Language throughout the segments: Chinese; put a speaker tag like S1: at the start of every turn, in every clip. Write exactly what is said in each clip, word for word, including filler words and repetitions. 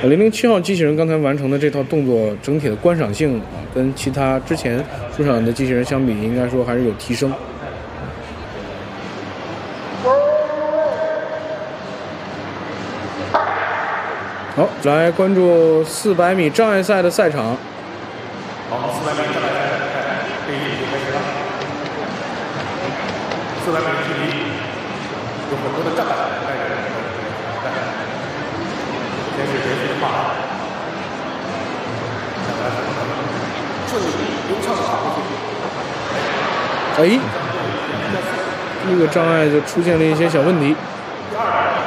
S1: 零零七号机器人刚才完成的这套动作，整体的观赏性啊，跟其他之前出场的机器人相比，应该说还是有提升。好，来关注四百米障碍赛的赛场。
S2: 好，四百米障碍赛这一局就开始了。四百米距离有很多的障碍带着人的挑战。先是连续的跨栏，两个顺利流畅的跑过去。
S1: 哎，这个障碍就出现了一些小问题。
S2: 第二。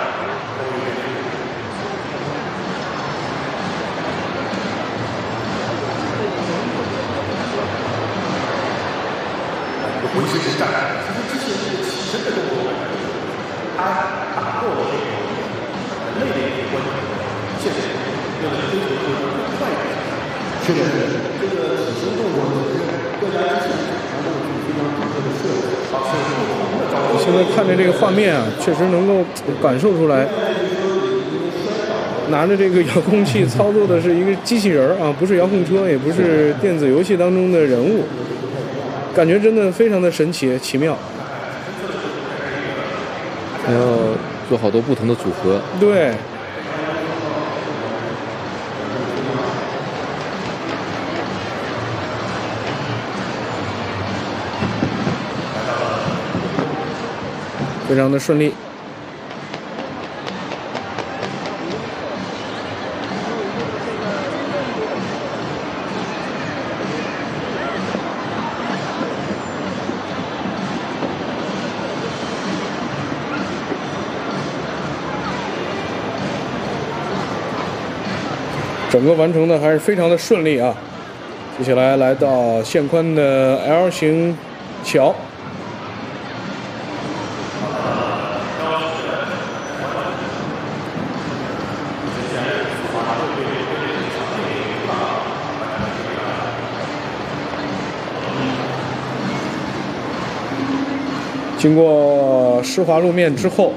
S2: 浑身是障碍，其实这是一个起身的动作，它打破了这个人类的一个观念，现在为了追求更快的。是的，是的，这个起身动作其实各家机器人厂商都有非常独特的设计，啊，是不同的招式。
S1: 现在看着这个画面啊，确实能够感受出来，拿着这个遥控器操作的是一个机器人啊，不是遥控车，也不是电子游戏当中的人物。感觉真的非常的神奇奇妙，
S3: 还要做好多不同的组合。
S1: 对，非常的顺利。整个完成的还是非常的顺利啊！接下来来到线宽的 L 型桥，经过湿滑路面之后。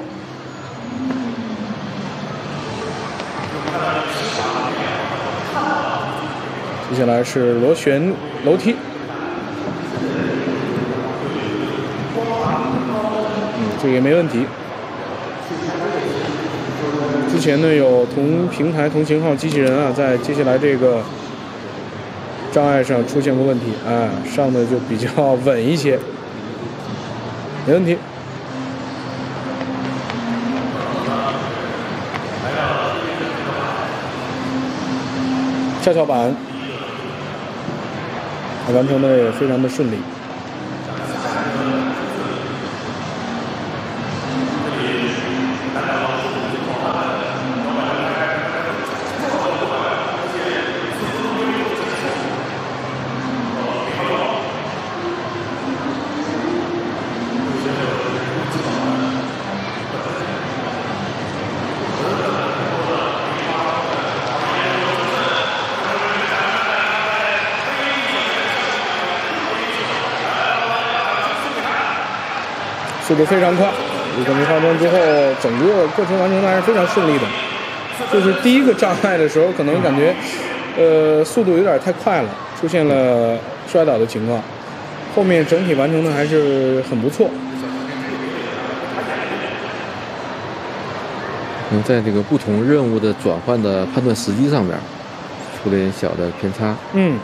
S1: 接下来是螺旋楼梯，嗯，这个也没问题。之前呢有同平台同型号机器人啊，在接下来这个障碍上出现过问题，啊，上的就比较稳一些，没问题。跷跷板。完成的也非常的顺利。速度非常快，一个梅花桩之后，整个过程完成的还是非常顺利的。就是第一个障碍的时候，可能感觉，呃，速度有点太快了，出现了摔倒的情况。后面整体完成的还是很不错。
S3: 嗯，在这个不同任务的转换的判断时机上面，出了点小的偏差。
S1: 嗯。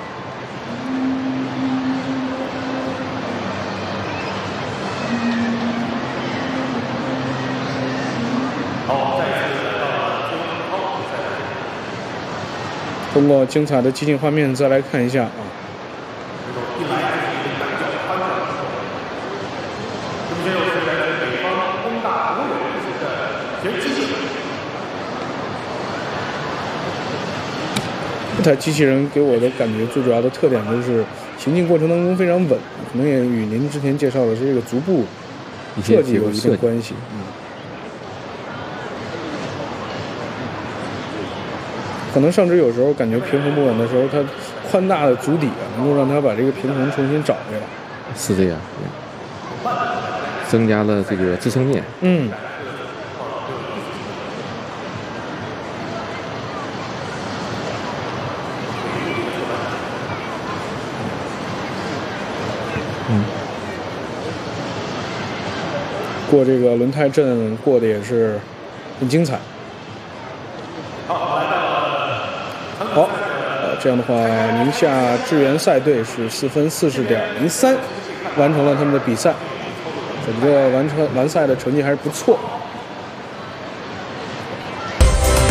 S1: 通过精彩的集锦画面再来看一下啊。这台机器人给我的感觉最主要的特点就是行进过程当中非常稳，可能也与您之前介绍的是这个足部设计有一定关系。嗯。可能上肢有时候感觉平衡不稳的时候，它宽大的足底啊，能够让它把这个平衡重新找回来。
S3: 是这样，增加了这个支撑面。
S1: 嗯。
S3: 嗯，
S1: 过这个轮胎阵过得也是很精彩。好，呃，这样的话，宁夏智源赛队是四分四十点零三完成了他们的比赛，整个完成完赛的成绩还是不错。